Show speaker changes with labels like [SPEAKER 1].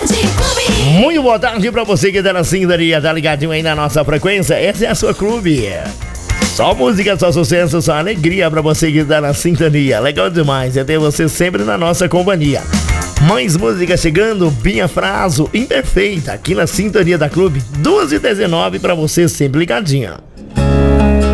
[SPEAKER 1] Muito boa tarde pra você que tá na sintonia, tá ligadinho aí na nossa frequência. Essa é a sua clube. Só música, só sucesso, só alegria pra você que tá na sintonia. Legal demais é ter você sempre na nossa companhia. Mais música chegando, Binha Fraso, Imperfeita, aqui na sintonia da clube, 2h19 pra você sempre ligadinha.